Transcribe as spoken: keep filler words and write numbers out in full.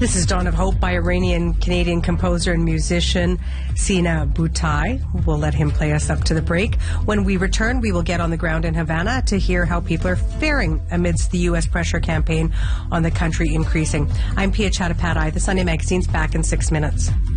This is Dawn of Hope by Iranian-Canadian composer and musician Sina Boutai. We'll let him play us up to the break. When we return, we will get on the ground in Havana to hear how people are faring amidst the U S pressure campaign on the country increasing. I'm Pia Chattopadhyay. The Sunday Magazine's back in six minutes.